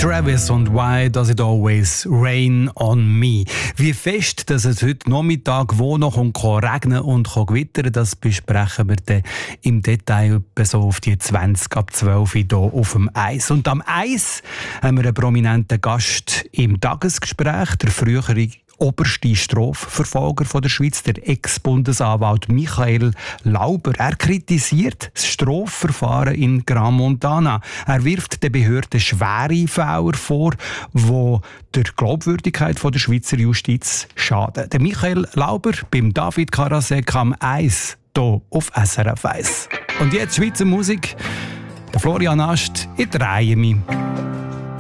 Travis und Why Does It Always Rain on Me? Wie fest, dass es heute Nachmittag wo noch regnen und gewittern, das besprechen wir dann im Detail bis so auf die 20 ab 12 hier auf dem Eis. Und am Eis haben wir einen prominenten Gast im Tagesgespräch, der frühere oberste Strafverfolger von der Schweiz, der Ex-Bundesanwalt Michael Lauber. Er kritisiert das Strafverfahren in Gran Montana. Er wirft den Behörden schwere Fehler vor, die der Glaubwürdigkeit von der Schweizer Justiz schaden. Der Michael Lauber beim David Karasek am Eis, hier auf SRF 1. Und jetzt Schweizer Musik. Der Florian Ast, ich drehe mich.